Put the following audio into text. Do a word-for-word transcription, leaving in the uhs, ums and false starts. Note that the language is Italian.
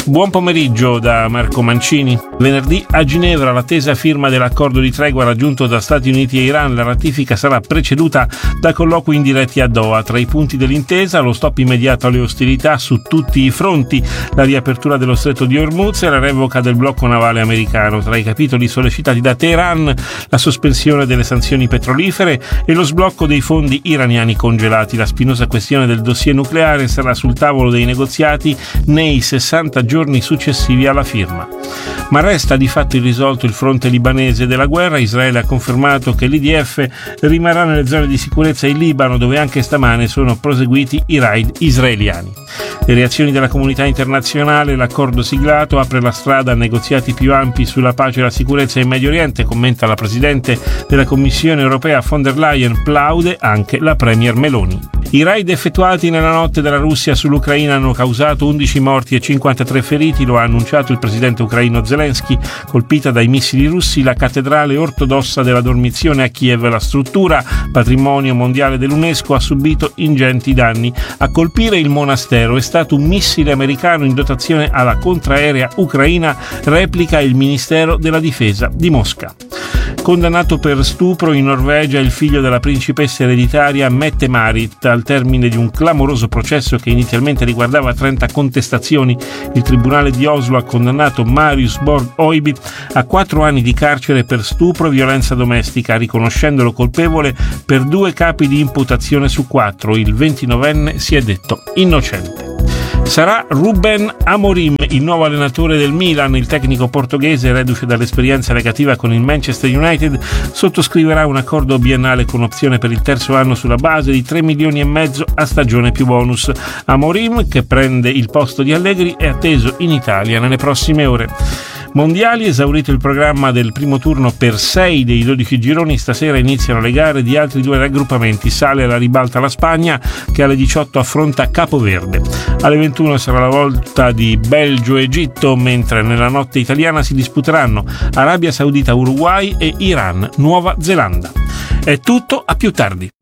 Buon pomeriggio da Marco Mancini. Venerdì a Ginevra l'attesa firma dell'accordo di tregua raggiunto da Stati Uniti e Iran. La ratifica sarà preceduta da colloqui indiretti a Doha. Tra i punti dell'intesa lo stop immediato alle ostilità su tutti i fronti, la riapertura dello stretto di Hormuz e la revoca del blocco navale americano. Tra i capitoli sollecitati da Teheran la sospensione delle sanzioni petrolifere e lo sblocco dei fondi iraniani congelati. La spinosa questione del dossier nucleare sarà sul tavolo dei negoziati nei sessanta giorni successivi alla firma. Ma resta di fatto irrisolto il fronte libanese della guerra. Israele ha confermato che l'I D F rimarrà nelle zone di sicurezza in Libano, dove anche stamane sono proseguiti i raid israeliani. Le reazioni della comunità internazionale: l'accordo siglato apre la strada a negoziati più ampi sulla pace e la sicurezza in Medio Oriente, commenta la Presidente della Commissione europea von der Leyen, plaude anche la Premier Meloni. I raid effettuati nella notte dalla Russia sull'Ucraina hanno causato undici morti e cinquantatré feriti, lo ha annunciato il presidente ucraino Zelensky. Colpita dai missili russi la cattedrale ortodossa della Dormizione a Kiev, la struttura patrimonio mondiale dell'UNESCO, ha subito ingenti danni. A colpire il monastero è stato un missile americano in dotazione alla contraerea ucraina, replica il Ministero della Difesa di Mosca. Condannato per stupro in Norvegia il figlio della principessa ereditaria Mette-Marit. Al termine di un clamoroso processo che inizialmente riguardava trenta contestazioni, il tribunale di Oslo ha condannato Marius Borg Oiby a quattro anni di carcere per stupro e violenza domestica, riconoscendolo colpevole per due capi di imputazione su quattro. Il ventinovenne si è detto innocente. Sarà Ruben Amorim il nuovo allenatore del Milan. Il tecnico portoghese, reduce dall'esperienza negativa con il Manchester United, sottoscriverà un accordo biennale con opzione per il terzo anno sulla base di tre milioni e mezzo a stagione più bonus. Amorim, che prende il posto di Allegri, è atteso in Italia nelle prossime ore. Mondiali, esaurito il programma del primo turno per sei dei dodici gironi, stasera iniziano le gare di altri due raggruppamenti. Sale alla ribalta la Spagna, che alle diciotto affronta Capoverde. Alle ventuno sarà la volta di Belgio-Egitto, mentre nella notte italiana si disputeranno Arabia Saudita-Uruguay e Iran-Nuova Zelanda. È tutto, a più tardi.